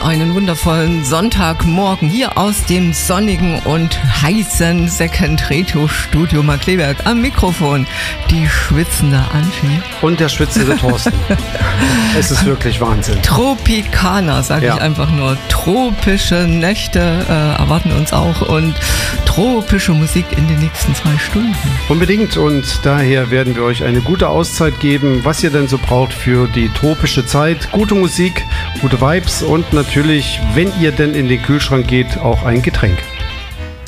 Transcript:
einen wundervollen Sonntagmorgen hier aus dem sonnigen und heißen Second Retro Studio Markkleeberg. Am Mikrofon die schwitzende Angie. Und der schwitzende Thorsten. Es ist wirklich Wahnsinn. Tropikaner, sage ich einfach nur. Tropische Nächte erwarten uns auch und tropische Musik in den nächsten 2 Stunden. Unbedingt, und daher werden wir euch eine gute Auszeit geben, was ihr denn so braucht für die tropische Zeit. Gute Musik, gute Vibes und natürlich, wenn ihr denn in den Kühlschrank geht, auch ein Getränk.